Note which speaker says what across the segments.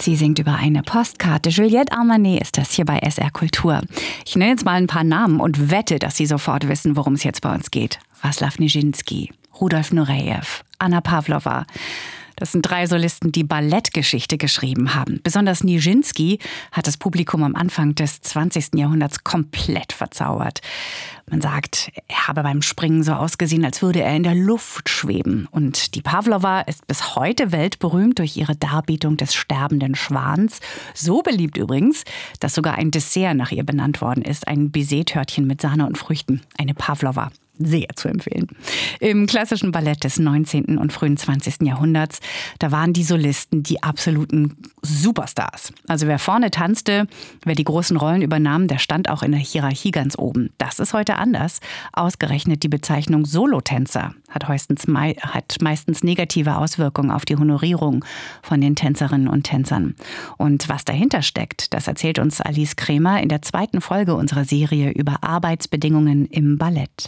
Speaker 1: Sie singt über eine Postkarte. Juliette Armanet ist das hier bei SR Kultur. Ich nenne jetzt mal ein paar Namen und wette, dass Sie sofort wissen, worum es jetzt bei uns geht. Václav Nijinsky, Rudolf Nureyev, Anna Pawlowa. Das sind 3 Solisten, die Ballettgeschichte geschrieben haben. Besonders Nijinsky hat das Publikum am Anfang des 20. Jahrhunderts komplett verzaubert. Man sagt, er habe beim Springen so ausgesehen, als würde er in der Luft schweben. Und die Pawlowa ist bis heute weltberühmt durch ihre Darbietung des sterbenden Schwans. So beliebt übrigens, dass sogar ein Dessert nach ihr benannt worden ist. Ein Baiser-Törtchen mit Sahne und Früchten. Eine Pawlowa. Sehr zu empfehlen. Im klassischen Ballett des 19. und frühen 20. Jahrhunderts, da waren die Solisten die absoluten Superstars. Also wer vorne tanzte, wer die großen Rollen übernahm, der stand auch in der Hierarchie ganz oben. Das ist heute anders. Ausgerechnet die Bezeichnung Solotänzer hat meistens negative Auswirkungen auf die Honorierung von den Tänzerinnen und Tänzern. Und was dahinter steckt, das erzählt uns Alice Kremer in der 2. Folge unserer Serie über Arbeitsbedingungen im Ballett.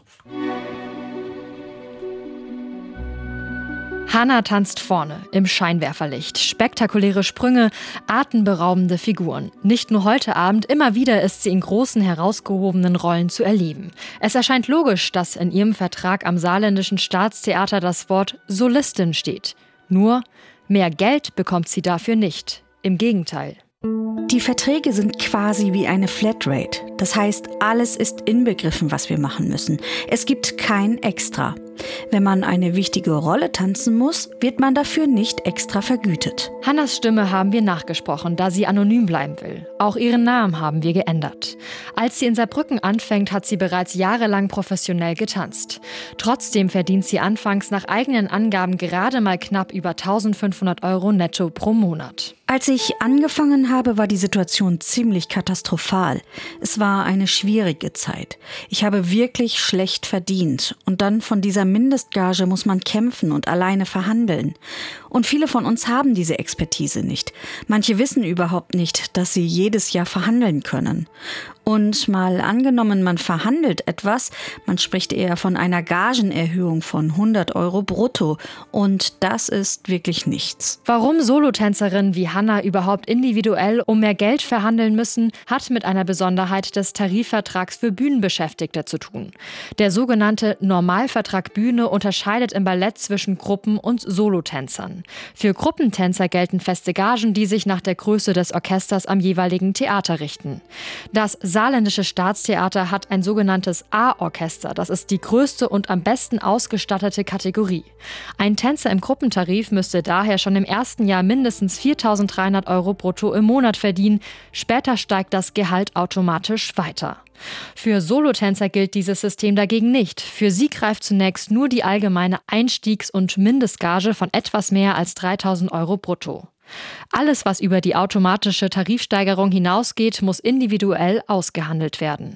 Speaker 2: Hannah tanzt vorne im Scheinwerferlicht. Spektakuläre Sprünge, atemberaubende Figuren. Nicht nur heute Abend, immer wieder ist sie in großen, herausgehobenen Rollen zu erleben. Es erscheint logisch, dass in ihrem Vertrag am Saarländischen Staatstheater das Wort Solistin steht. Nur, mehr Geld bekommt sie dafür nicht. Im Gegenteil.
Speaker 3: Die Verträge sind quasi wie eine Flatrate. Das heißt, alles ist inbegriffen, was wir machen müssen. Es gibt kein Extra. Wenn man eine wichtige Rolle tanzen muss, wird man dafür nicht extra vergütet.
Speaker 2: Hannas Stimme haben wir nachgesprochen, da sie anonym bleiben will. Auch ihren Namen haben wir geändert. Als sie in Saarbrücken anfängt, hat sie bereits jahrelang professionell getanzt. Trotzdem verdient sie anfangs nach eigenen Angaben gerade mal knapp über 1.500 € netto pro Monat.
Speaker 3: Als ich angefangen habe, war die Situation ziemlich katastrophal. Es war eine schwierige Zeit. Ich habe wirklich schlecht verdient. Und dann von dieser Mindestgage muss man kämpfen und alleine verhandeln. Und viele von uns haben diese Expertise nicht. Manche wissen überhaupt nicht, dass sie jedes Jahr verhandeln können. Und mal angenommen, man verhandelt etwas, man spricht eher von einer Gagenerhöhung von 100 € brutto. Und das ist wirklich nichts.
Speaker 2: Warum Solotänzerinnen wie Hannah überhaupt individuell um mehr Geld verhandeln müssen, hat mit einer Besonderheit des Tarifvertrags für Bühnenbeschäftigte zu tun. Der sogenannte Normalvertrag Bühne unterscheidet im Ballett zwischen Gruppen- und Solotänzern. Für Gruppentänzer gelten feste Gagen, die sich nach der Größe des Orchesters am jeweiligen Theater richten. Das Saarländische Staatstheater hat ein sogenanntes A-Orchester. Das ist die größte und am besten ausgestattete Kategorie. Ein Tänzer im Gruppentarif müsste daher schon im ersten Jahr mindestens 4.300 € brutto im Monat verdienen. Später steigt das Gehalt automatisch weiter. Für Solotänzer gilt dieses System dagegen nicht. Für sie greift zunächst nur die allgemeine Einstiegs- und Mindestgage von etwas mehr als 3.000 € brutto. Alles, was über die automatische Tarifsteigerung hinausgeht, muss individuell ausgehandelt werden.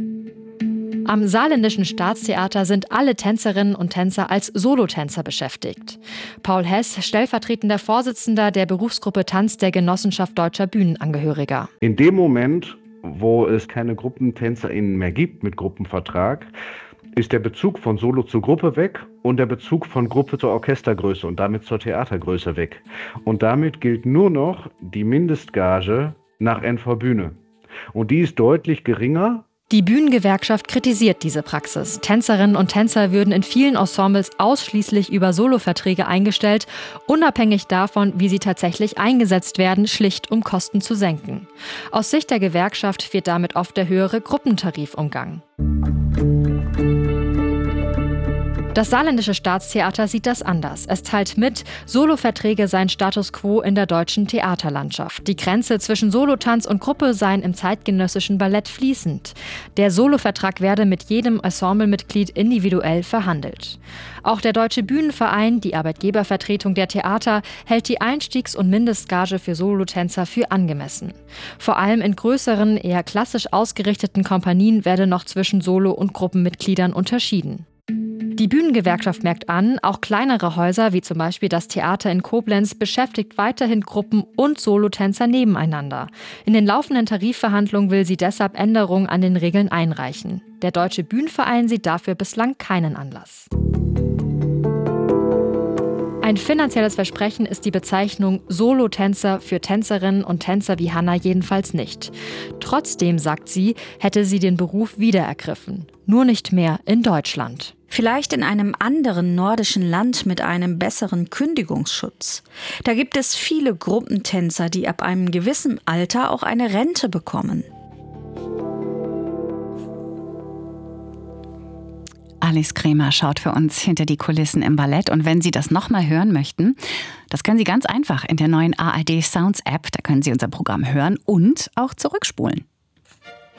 Speaker 2: Am Saarländischen Staatstheater sind alle Tänzerinnen und Tänzer als Solotänzer beschäftigt. Paul Hess, stellvertretender Vorsitzender der Berufsgruppe Tanz der Genossenschaft Deutscher Bühnenangehöriger.
Speaker 4: In dem Moment, wo es keine GruppentänzerInnen mehr gibt mit Gruppenvertrag, ist der Bezug von Solo zur Gruppe weg und der Bezug von Gruppe zur Orchestergröße und damit zur Theatergröße weg. Und damit gilt nur noch die Mindestgage nach NV Bühne. Und die ist deutlich geringer.
Speaker 2: Die Bühnengewerkschaft kritisiert diese Praxis. Tänzerinnen und Tänzer würden in vielen Ensembles ausschließlich über Soloverträge eingestellt, unabhängig davon, wie sie tatsächlich eingesetzt werden, schlicht um Kosten zu senken. Aus Sicht der Gewerkschaft wird damit oft der höhere Gruppentarif umgangen. Das Saarländische Staatstheater sieht das anders. Es teilt mit, Soloverträge seien Status quo in der deutschen Theaterlandschaft. Die Grenze zwischen Solotanz und Gruppe seien im zeitgenössischen Ballett fließend. Der Solovertrag werde mit jedem Ensemblemitglied individuell verhandelt. Auch der Deutsche Bühnenverein, die Arbeitgebervertretung der Theater, hält die Einstiegs- und Mindestgage für Solotänzer für angemessen. Vor allem in größeren, eher klassisch ausgerichteten Kompanien werde noch zwischen Solo- und Gruppenmitgliedern unterschieden. Die Bühnengewerkschaft merkt an, auch kleinere Häuser, wie zum Beispiel das Theater in Koblenz, beschäftigt weiterhin Gruppen- und Solotänzer nebeneinander. In den laufenden Tarifverhandlungen will sie deshalb Änderungen an den Regeln einreichen. Der Deutsche Bühnenverein sieht dafür bislang keinen Anlass. Ein finanzielles Versprechen ist die Bezeichnung Solotänzer für Tänzerinnen und Tänzer wie Hanna jedenfalls nicht. Trotzdem, sagt sie, hätte sie den Beruf wiederergriffen. Nur nicht mehr in Deutschland.
Speaker 3: Vielleicht in einem anderen nordischen Land mit einem besseren Kündigungsschutz. Da gibt es viele Gruppentänzer, die ab einem gewissen Alter auch eine Rente bekommen.
Speaker 1: Alice Kremer schaut für uns hinter die Kulissen im Ballett. Und wenn Sie das nochmal hören möchten, das können Sie ganz einfach in der neuen ARD Sounds App. Da können Sie unser Programm hören und auch zurückspulen.